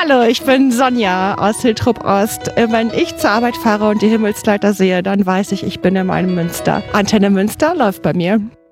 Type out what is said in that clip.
Hallo, ich bin Sonja aus Hiltrup Ost. Wenn ich zur Arbeit fahre und die Himmelsleiter sehe, dann weiß ich, ich bin in meinem Münster. Antenne Münster läuft bei mir.